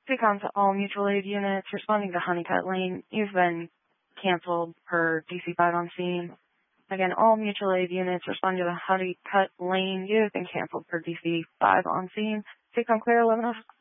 TACOM to all mutual aid units responding to Honeycutt Lane. You've been canceled per DC-5 on scene. Again, all mutual aid units responding to the Honeycutt Lane. You've been canceled per DC-5 on scene. TACOM clear 11